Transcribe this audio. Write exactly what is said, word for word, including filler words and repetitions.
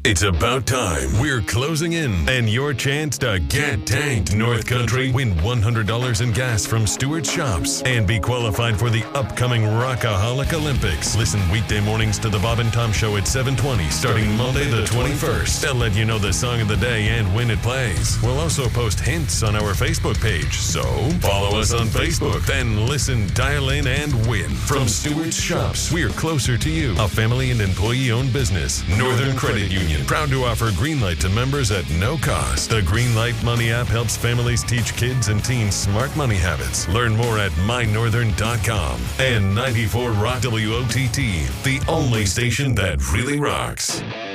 It's about time. We're closing in, and your chance to get tanked, North Country. Win one hundred dollars in gas from Stewart Shops and be qualified for the upcoming Rockaholic Olympics. Listen weekday mornings to the Bob and Tom Show at seven twenty, starting Monday the twenty-first. They'll let you know the song of the day and when it plays. We'll also post hints on our Facebook page, so follow us on Facebook, then listen, dial in, and win. From Stewart Shops, we're closer to you. A family and employee-owned business. Northern Credit Union. Proud to offer Greenlight to members at no cost. The Greenlight Money app helps families teach kids and teens smart money habits. Learn more at my northern dot com. And ninety-four Rock W O T T, the only station that really rocks.